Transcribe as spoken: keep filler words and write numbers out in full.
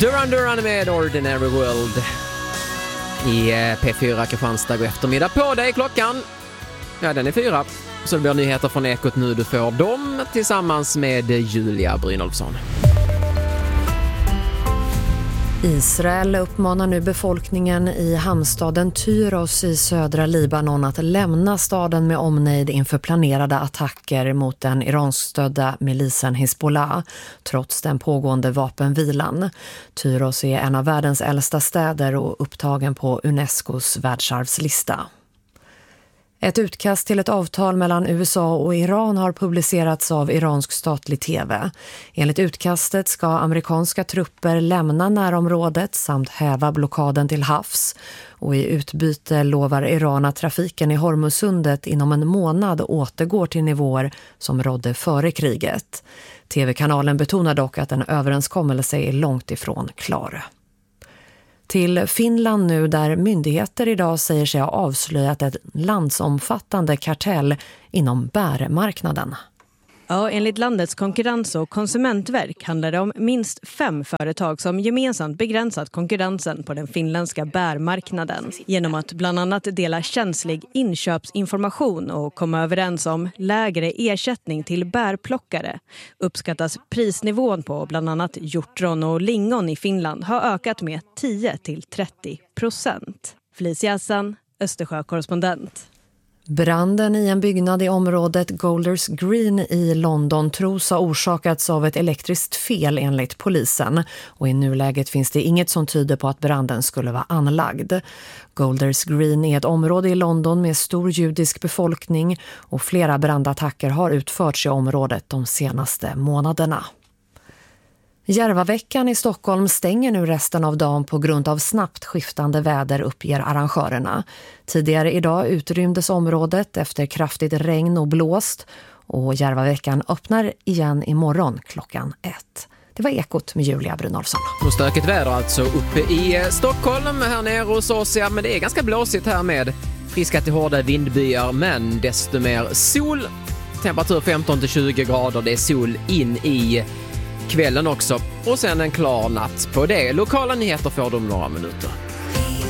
Duran Duran med Ordinary World i P fyra Kristianstad. God eftermiddag på dig, klockan. Ja, den är fyra. Så det blir nyheter från Ekot nu. Du får dem tillsammans med Julia Brynolfsson. Israel uppmanar nu befolkningen i hamnstaden Tyros i södra Libanon att lämna staden med omnejd inför planerade attacker mot den iransk-stödda milisen Hezbollah, trots den pågående vapenvilan. Tyros är en av världens äldsta städer och upptagen på Unescos världsarvslista. Ett utkast till ett avtal mellan U S A och Iran har publicerats av iransk statlig tv. Enligt utkastet ska amerikanska trupper lämna närområdet samt häva blockaden till havs. Och i utbyte lovar Iran att trafiken i Hormuzsundet inom en månad återgår till nivåer som rådde före kriget. Tv-kanalen betonar dock att en överenskommelse är långt ifrån klar. Till Finland nu, där myndigheter idag säger sig ha avslöjat ett landsomfattande kartell inom bärmarknaden. Ja, enligt landets konkurrens- och konsumentverk handlar det om minst fem företag som gemensamt begränsat konkurrensen på den finländska bärmarknaden genom att bland annat dela känslig inköpsinformation och komma överens om lägre ersättning till bärplockare. Uppskattas prisnivån på bland annat hjortron och lingon i Finland har ökat med tio till trettio procent. Felicia Hassan, Östersjö-korrespondent. Branden i en byggnad i området Golders Green i London tros ha orsakats av ett elektriskt fel enligt polisen. Och i nuläget finns det inget som tyder på att branden skulle vara anlagd. Golders Green är ett område i London med stor judisk befolkning och flera brandattacker har utförts i området de senaste månaderna. Järvaveckan i Stockholm stänger nu resten av dagen på grund av snabbt skiftande väder, uppger arrangörerna. Tidigare idag utrymdes området efter kraftigt regn och blåst och Järvaveckan öppnar igen imorgon klockan ett. Det var Ekot med Julia Brynolfsson. Och stökigt väder alltså uppe i Stockholm, här nere hos oss. Ja, men det är ganska blåsigt här med friska till hårda vindbyar, men desto mer sol. Temperatur femton till tjugo grader, det är sol in i kvällen också. Och sen en klar natt på det. Lokala nyheter får du om några minuter.